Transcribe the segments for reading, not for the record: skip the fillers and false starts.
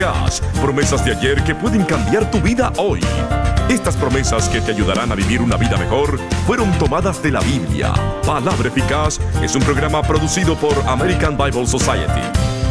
Promesas de ayer que pueden cambiar tu vida hoy. Estas promesas que te ayudarán a vivir una vida mejor fueron tomadas de la Biblia. Palabra Eficaz es un programa producido por American Bible Society.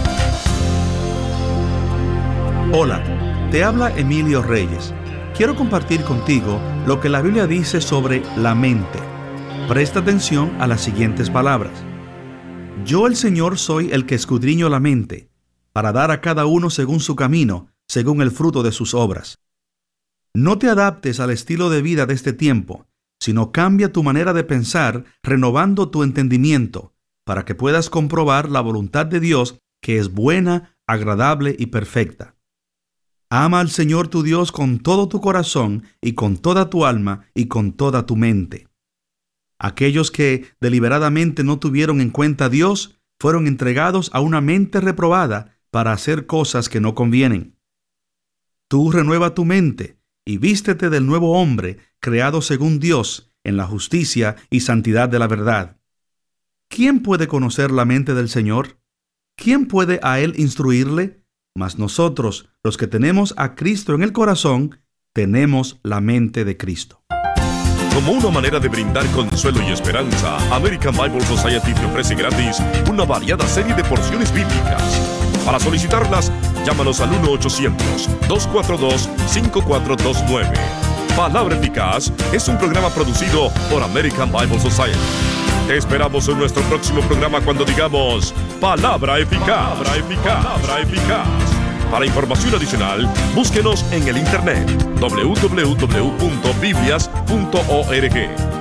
Hola, te habla Emilio Reyes. Quiero compartir contigo lo que la Biblia dice sobre la mente. Presta atención a las siguientes palabras. Yo, el Señor, soy el que escudriño la mente, para dar a cada uno según su camino, según el fruto de sus obras. No te adaptes al estilo de vida de este tiempo, sino cambia tu manera de pensar, renovando tu entendimiento, para que puedas comprobar la voluntad de Dios, que es buena, agradable y perfecta. Ama al Señor tu Dios con todo tu corazón y con toda tu alma y con toda tu mente. Aquellos que deliberadamente no tuvieron en cuenta a Dios fueron entregados a una mente reprobada para hacer cosas que no convienen. Tú renueva tu mente y vístete del nuevo hombre, creado según Dios, en la justicia y santidad de la verdad. ¿Quién puede conocer la mente del Señor? ¿Quién puede a Él instruirle? Mas nosotros, los que tenemos a Cristo en el corazón, tenemos la mente de Cristo. Como una manera de brindar consuelo y esperanza, American Bible Society te ofrece gratis una variada serie de porciones bíblicas. Para solicitarlas, llámanos al 1-800-242-5429. Palabra Eficaz es un programa producido por American Bible Society. Te esperamos en nuestro próximo programa cuando digamos Palabra Eficaz. Palabra Eficaz. Palabra Eficaz. Para información adicional, búsquenos en el internet www.biblias.org.